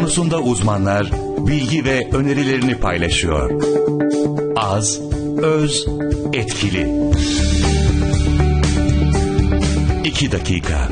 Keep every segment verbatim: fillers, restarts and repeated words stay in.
konusunda uzmanlar bilgi ve önerilerini paylaşıyor. Az, öz, etkili. İki dakika.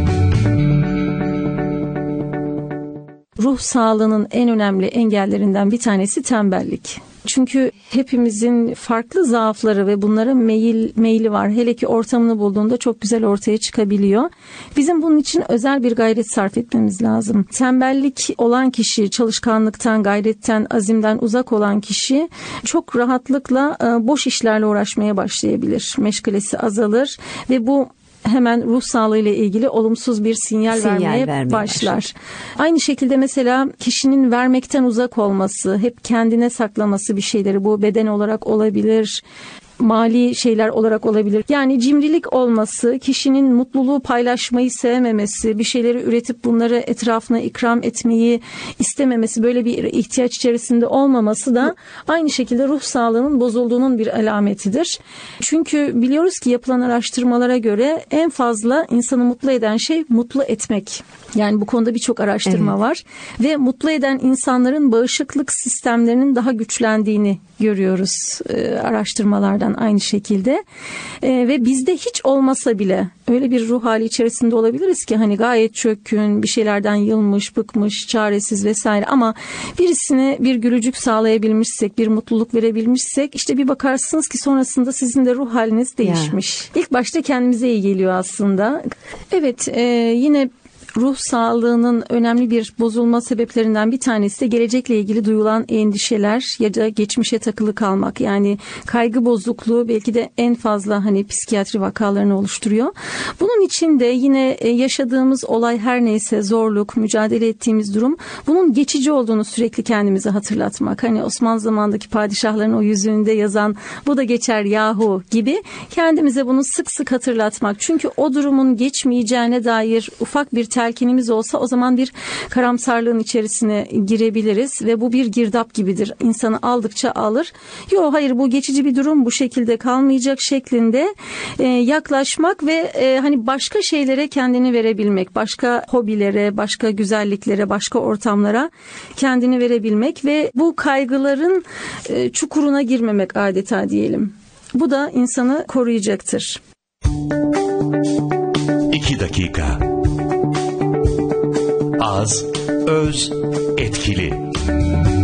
Ruh sağlığının en önemli engellerinden bir tanesi tembellik. Çünkü hepimizin farklı zaafları ve bunlara meyil, meyili var. Hele ki ortamını bulduğunda çok güzel ortaya çıkabiliyor. Bizim bunun için özel bir gayret sarf etmemiz lazım. Tembellik olan kişi, çalışkanlıktan, gayretten, azimden uzak olan kişi çok rahatlıkla boş işlerle uğraşmaya başlayabilir. Meşgalesi azalır ve bu hemen ruh sağlığı ile ilgili olumsuz bir sinyal, sinyal vermeye, vermeye başlar. başlar. Aynı şekilde mesela kişinin vermekten uzak olması, hep kendine saklaması bir şeyleri, bu beden olarak olabilir, mali şeyler olarak olabilir. Yani cimrilik olması, kişinin mutluluğu paylaşmayı sevmemesi, bir şeyleri üretip bunları etrafına ikram etmeyi istememesi, böyle bir ihtiyaç içerisinde olmaması da aynı şekilde ruh sağlığının bozulduğunun bir alametidir. Çünkü biliyoruz ki yapılan araştırmalara göre en fazla insanı mutlu eden şey mutlu etmek. Yani bu konuda birçok araştırma evet. var ve mutlu eden insanların bağışıklık sistemlerinin daha güçlendiğini görüyoruz e, araştırmalardan aynı şekilde e, ve bizde hiç olmasa bile öyle bir ruh hali içerisinde olabiliriz ki hani gayet çökkün, bir şeylerden yılmış, bıkmış, çaresiz vesaire, ama birisine bir gülücük sağlayabilmişsek, bir mutluluk verebilmişsek, işte bir bakarsınız ki sonrasında sizin de ruh haliniz değişmiş. Ya. İlk başta kendimize iyi geliyor aslında. Evet, e, yine ruh sağlığının önemli bir bozulma sebeplerinden bir tanesi de gelecekle ilgili duyulan endişeler ya da geçmişe takılı kalmak. Yani kaygı bozukluğu belki de en fazla hani psikiyatri vakalarını oluşturuyor. Bunun için de yine yaşadığımız olay her neyse, zorluk, mücadele ettiğimiz durum, bunun geçici olduğunu sürekli kendimize hatırlatmak. Hani Osmanlı zamanındaki padişahların o yüzüğünde yazan "bu da geçer yahu" gibi kendimize bunu sık sık hatırlatmak. Çünkü o durumun geçmeyeceğine dair ufak bir telkinimiz olsa o zaman bir karamsarlığın içerisine girebiliriz ve bu bir girdap gibidir. İnsanı aldıkça alır. Yo, hayır, bu geçici bir durum, bu şekilde kalmayacak şeklinde e, yaklaşmak ve e, hani başka şeylere kendini verebilmek, başka hobilere, başka güzelliklere, başka ortamlara kendini verebilmek ve bu kaygıların e, çukuruna girmemek adeta diyelim. Bu da insanı koruyacaktır. İki dakika. Az, öz, etkili.